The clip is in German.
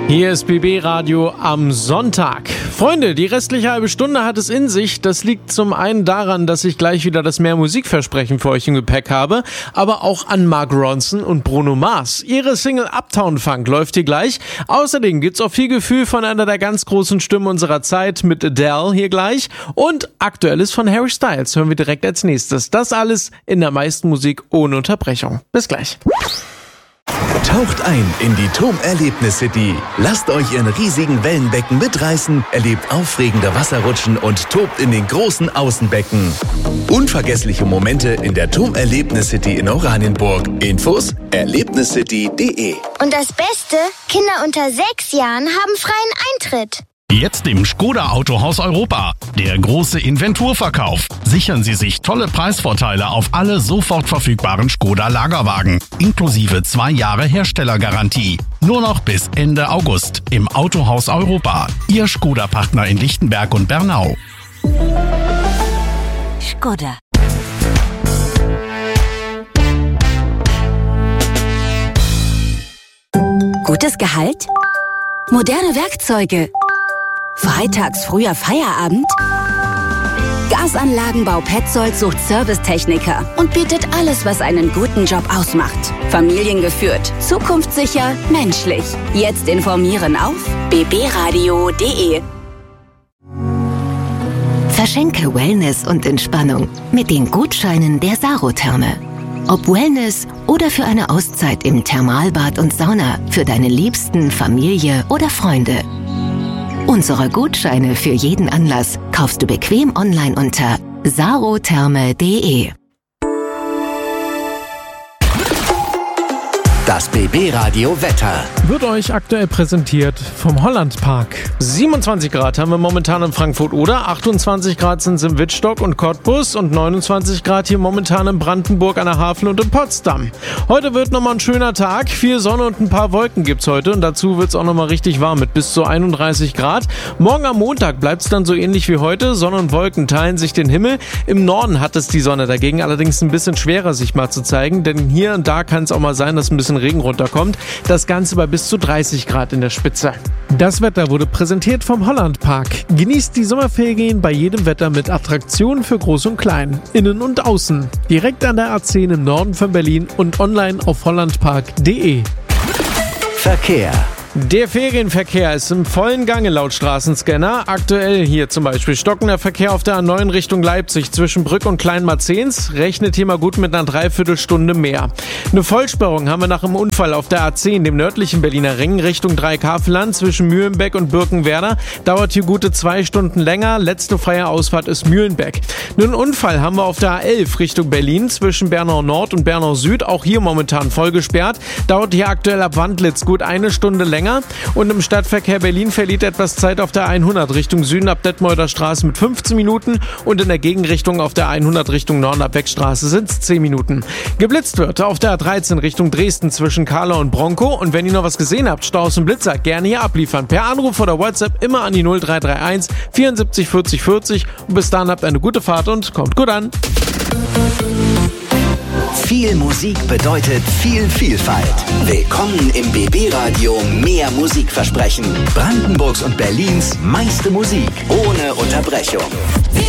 Hier ist BB Radio am Sonntag. Freunde, die restliche halbe Stunde hat es in sich. Das liegt zum einen daran, dass ich gleich wieder das mehr Musikversprechen für euch im Gepäck habe, aber auch an Mark Ronson und Bruno Mars. Ihre Single Uptown Funk läuft hier gleich. Außerdem gibt's auch viel Gefühl von einer der ganz großen Stimmen unserer Zeit mit Adele hier gleich. Und Aktuelles von Harry Styles hören wir direkt als nächstes. Das alles in der meisten Musik ohne Unterbrechung. Bis gleich. Taucht ein in die TOM-Erlebnis-City. Lasst euch in riesigen Wellenbecken mitreißen, erlebt aufregende Wasserrutschen und tobt in den großen Außenbecken. Unvergessliche Momente in der TOM-Erlebnis-City in Oranienburg. Infos erlebniscity.de. Und das Beste, Kinder unter 6 Jahren haben freien Eintritt. Jetzt im Škoda Autohaus Europa. Der große Inventurverkauf. Sichern Sie sich tolle Preisvorteile auf alle sofort verfügbaren Škoda Lagerwagen. Inklusive 2 Jahre Herstellergarantie. Nur noch bis Ende August im Autohaus Europa. Ihr Škoda-Partner in Lichtenberg und Bernau. Škoda. Gutes Gehalt? Moderne Werkzeuge? Freitags früher Feierabend? Gasanlagenbau Petzold sucht Servicetechniker und bietet alles, was einen guten Job ausmacht. Familiengeführt, zukunftssicher, menschlich. Jetzt informieren auf bbradio.de. Verschenke Wellness und Entspannung mit den Gutscheinen der Sarotherme. Ob Wellness oder für eine Auszeit im Thermalbad und Sauna für deine Liebsten, Familie oder Freunde. Unsere Gutscheine für jeden Anlass kaufst du bequem online unter sarotherme.de. Das BB-Radio Wetter. Wird euch aktuell präsentiert vom Hollandpark. 27 Grad haben wir momentan in Frankfurt-Oder, 28 Grad sind es in Wittstock und Cottbus und 29 Grad hier momentan in Brandenburg an der Havel und in Potsdam. Heute wird nochmal ein schöner Tag, viel Sonne und ein paar Wolken gibt's heute und dazu wird's auch nochmal richtig warm mit bis zu 31 Grad. Morgen am Montag bleibt's dann so ähnlich wie heute, Sonne und Wolken teilen sich den Himmel. Im Norden hat es die Sonne dagegen allerdings ein bisschen schwerer sich mal zu zeigen, denn hier und da kann es auch mal sein, dass ein bisschen Regen runterkommt. Das Ganze bei bis zu 30 Grad in der Spitze. Das Wetter wurde präsentiert vom Hollandpark. Genießt die Sommerferien bei jedem Wetter mit Attraktionen für Groß und Klein. Innen und außen. Direkt an der A10 im Norden von Berlin und online auf hollandpark.de. Verkehr. Der Ferienverkehr ist im vollen Gange laut Straßenscanner. Aktuell hier zum Beispiel stockender Verkehr auf der A9 Richtung Leipzig zwischen Brück und Kleinmarzens. Rechnet hier mal gut mit einer Dreiviertelstunde mehr. Eine Vollsperrung haben wir nach einem Unfall auf der A10, dem nördlichen Berliner Ring, Richtung Dreieckhavelland zwischen Mühlenbeck und Birkenwerder. Dauert hier gute 2 Stunden länger. Letzte freie Ausfahrt ist Mühlenbeck. Einen Unfall haben wir auf der A11 Richtung Berlin zwischen Bernau Nord und Bernau Süd. Auch hier momentan voll gesperrt. Dauert hier aktuell ab Wandlitz gut 1 Stunde länger. Und im Stadtverkehr Berlin verliert etwas Zeit auf der 100 Richtung Süden ab Detmolder Straße mit 15 Minuten und in der Gegenrichtung auf der 100 Richtung Norden ab Wegstraße sind es 10 Minuten. Geblitzt wird auf der A13 Richtung Dresden zwischen Karlau und Bronco und wenn ihr noch was gesehen habt, Staus und Blitzer, gerne hier abliefern. Per Anruf oder WhatsApp immer an die 0331 74 40 40 und bis dahin habt eine gute Fahrt und kommt gut an. Viel Musik bedeutet viel Vielfalt. Willkommen im BB-Radio Mehr Musikversprechen. Brandenburgs und Berlins meiste Musik ohne Unterbrechung.